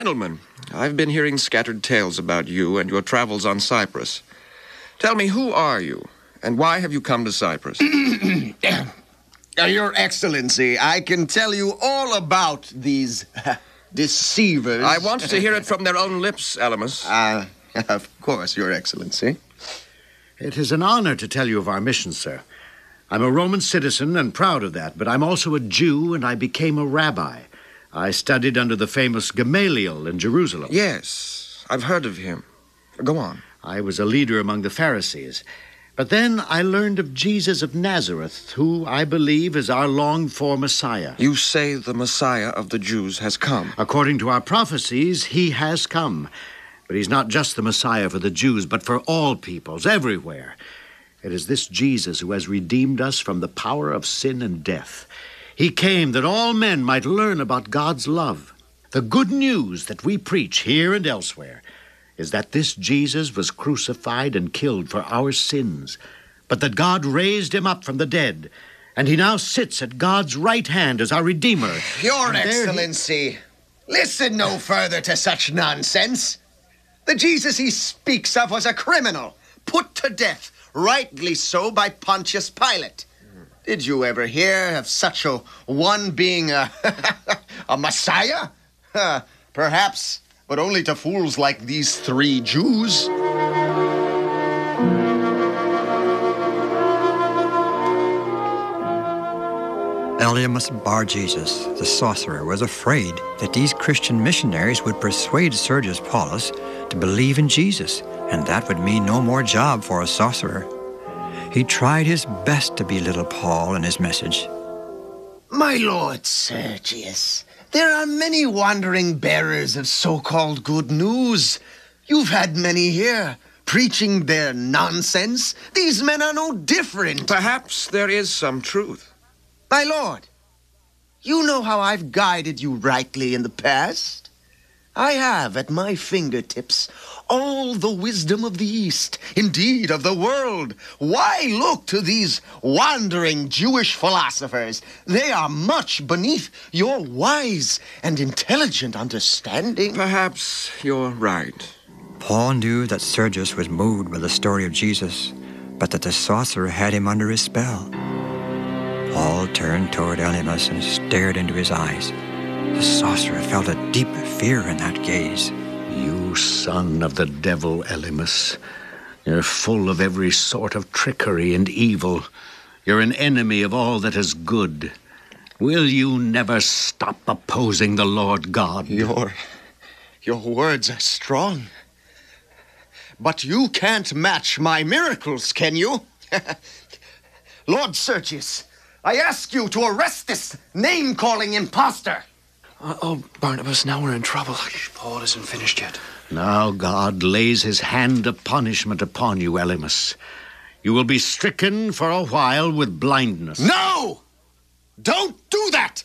Gentlemen, I've been hearing scattered tales about you and your travels on Cyprus. Tell me, who are you, and why have you come to Cyprus? Your Excellency, I can tell you all about these deceivers. I want to hear it from their own lips, Elymas. Of course, Your Excellency. It is an honor to tell you of our mission, sir. I'm a Roman citizen and proud of that, but I'm also a Jew, and I became a rabbi. I studied under the famous Gamaliel in Jerusalem. Yes, I've heard of him. Go on. I was a leader among the Pharisees. But then I learned of Jesus of Nazareth, who I believe is our longed-for Messiah. You say the Messiah of the Jews has come. According to our prophecies, he has come. But he's not just the Messiah for the Jews, but for all peoples, everywhere. It is this Jesus who has redeemed us from the power of sin and death. He came that all men might learn about God's love. The good news that we preach here and elsewhere is that this Jesus was crucified and killed for our sins, but that God raised him up from the dead, and he now sits at God's right hand as our Redeemer. Your Excellency, listen no further to such nonsense. The Jesus he speaks of was a criminal, put to death, rightly so, by Pontius Pilate. Did you ever hear of such a one being a Messiah? Perhaps, but only to fools like these three Jews. Elymas Bar-Jesus, the sorcerer, was afraid that these Christian missionaries would persuade Sergius Paulus to believe in Jesus, and that would mean no more job for a sorcerer. He tried his best to belittle Paul and his message. My lord Sergius, there are many wandering bearers of so-called good news. You've had many here, preaching their nonsense. These men are no different. Perhaps there is some truth. My lord, you know how I've guided you rightly in the past. I have at my fingertips all the wisdom of the East, indeed of the world. Why look to these wandering Jewish philosophers? They are much beneath your wise and intelligent understanding. Perhaps you're right. Paul knew that Sergius was moved by the story of Jesus, but that the sorcerer had him under his spell. Paul turned toward Elymas and stared into his eyes. The sorcerer felt a deep fear in that gaze. You son of the devil, Elymas. You're full of every sort of trickery and evil. You're an enemy of all that is good. Will you never stop opposing the Lord God? Your words are strong. But you can't match my miracles, can you? Lord Sergius, I ask you to arrest this name-calling imposter. Oh, Barnabas, now we're in trouble. Paul isn't finished yet. Now God lays his hand of punishment upon you, Elymas. You will be stricken for a while with blindness. No! Don't do that!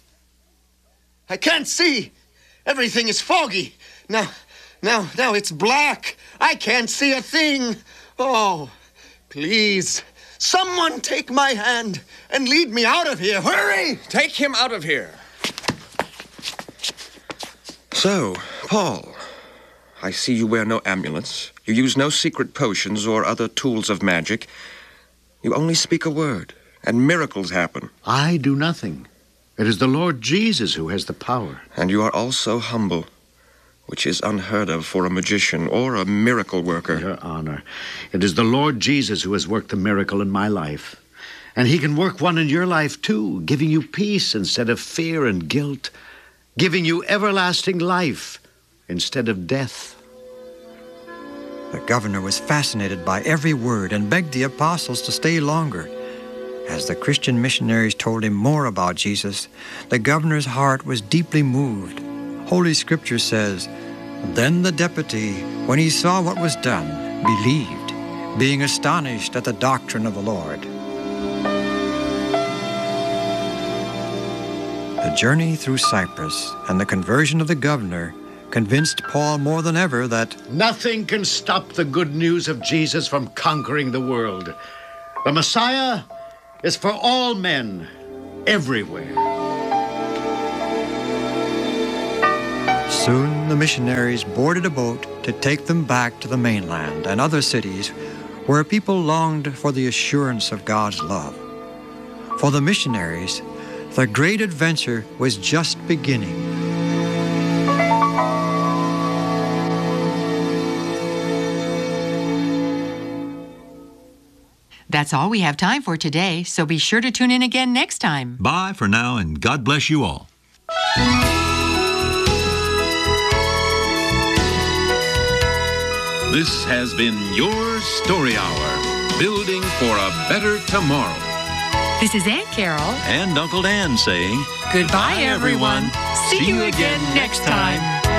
I can't see. Everything is foggy. Now it's black. I can't see a thing. Oh, please, someone take my hand and lead me out of here. Hurry! Take him out of here. So, Paul, I see you wear no amulets. You use no secret potions or other tools of magic. You only speak a word, and miracles happen. I do nothing. It is the Lord Jesus who has the power. And you are also humble, which is unheard of for a magician or a miracle worker. Your honor, it is the Lord Jesus who has worked the miracle in my life. And he can work one in your life, too, giving you peace instead of fear and guilt, giving you everlasting life instead of death. The governor was fascinated by every word and begged the apostles to stay longer. As the Christian missionaries told him more about Jesus, the governor's heart was deeply moved. Holy Scripture says, "Then the deputy, when he saw what was done, believed, being astonished at the doctrine of the Lord." The journey through Cyprus and the conversion of the governor convinced Paul more than ever that nothing can stop the good news of Jesus from conquering the world. The Messiah is for all men, everywhere. Soon the missionaries boarded a boat to take them back to the mainland and other cities where people longed for the assurance of God's love. For the missionaries, the great adventure was just beginning. That's all we have time for today, so be sure to tune in again next time. Bye for now, and God bless you all. This has been your Story Hour, building for a better tomorrow. This is Aunt Carol. And Uncle Dan saying, Goodbye, everyone. See you again next time.